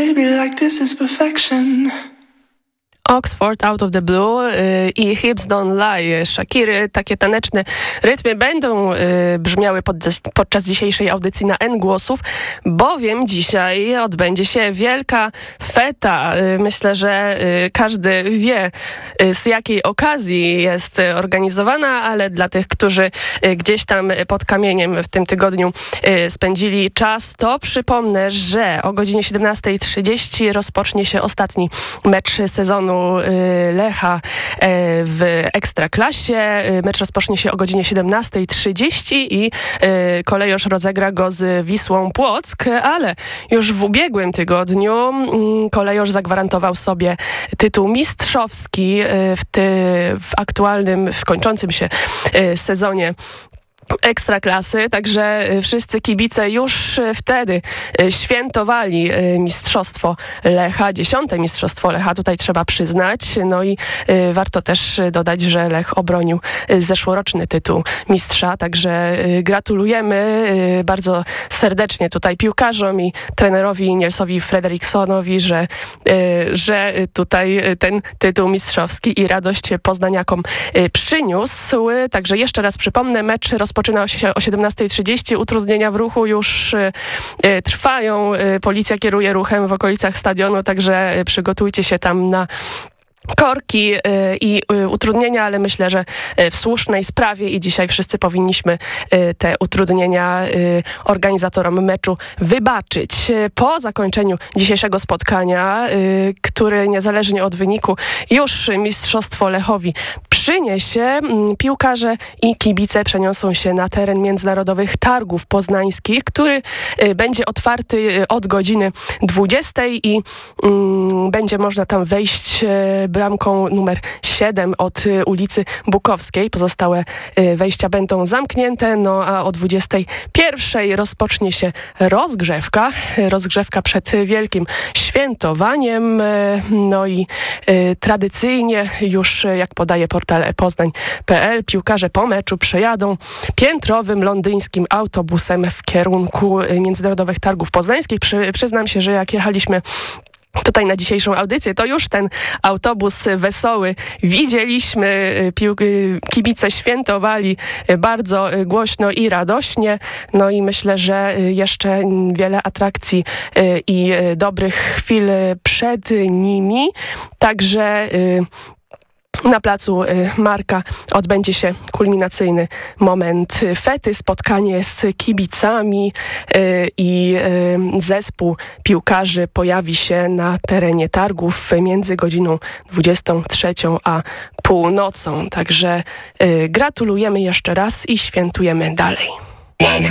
baby, like this is perfection. Oxford, Out of the Blue i Hips Don't Lie Shakiry. Takie taneczne rytmy będą brzmiały podczas dzisiejszej audycji na N Głosów, bowiem dzisiaj odbędzie się wielka feta. Myślę, że każdy wie, z jakiej okazji jest organizowana, ale dla tych, którzy gdzieś tam pod kamieniem w tym tygodniu spędzili czas, to przypomnę, że o godzinie 17:30 rozpocznie się ostatni mecz sezonu Lecha w Ekstraklasie. Mecz rozpocznie się o godzinie 17:30 i Kolejorz rozegra go z Wisłą Płock, ale już w ubiegłym tygodniu Kolejorz zagwarantował sobie tytuł mistrzowski w kończącym się sezonie Ekstraklasy, także wszyscy kibice już wtedy świętowali mistrzostwo Lecha, 10. mistrzostwo Lecha, tutaj trzeba przyznać. No i warto też dodać, że Lech obronił zeszłoroczny tytuł mistrza, także gratulujemy bardzo serdecznie tutaj piłkarzom i trenerowi Nielsowi Frederiksonowi, że tutaj ten tytuł mistrzowski i radość poznaniakom przyniósł. Także jeszcze raz przypomnę, mecz rozpoczynał się o 17:30. Utrudnienia w ruchu już trwają. Policja kieruje ruchem w okolicach stadionu, także przygotujcie się tam na korki i utrudnienia, ale myślę, że w słusznej sprawie i dzisiaj wszyscy powinniśmy te utrudnienia organizatorom meczu wybaczyć. Po zakończeniu dzisiejszego spotkania, który niezależnie od wyniku już mistrzostwo Lechowi przyniesie, piłkarze i kibice przeniosą się na teren Międzynarodowych Targów Poznańskich, który będzie otwarty od godziny 20:00 i będzie można tam wejść bramką numer 7 od ulicy Bukowskiej. Pozostałe wejścia będą zamknięte, no a o 21:00 rozpocznie się rozgrzewka przed wielkim świętowaniem. No i tradycyjnie już, jak podaje portal poznań.pl, piłkarze po meczu przejadą piętrowym londyńskim autobusem w kierunku Międzynarodowych Targów Poznańskich. Przyznam się, że jak jechaliśmy tutaj na dzisiejszą audycję, to już ten autobus wesoły widzieliśmy. Kibice świętowali bardzo głośno i radośnie. No i myślę, że jeszcze wiele atrakcji i dobrych chwil przed nimi. Także na placu Marka odbędzie się kulminacyjny moment fety, spotkanie z kibicami i zespół piłkarzy pojawi się na terenie targów między godziną 23 a północą. Także gratulujemy jeszcze raz i świętujemy dalej.